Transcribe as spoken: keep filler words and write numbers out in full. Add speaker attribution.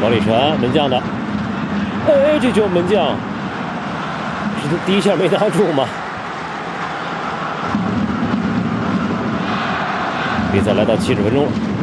Speaker 1: 王礼晨门将的，哎，这球门将是他第一下没拿住吗？比赛来到七十分钟了。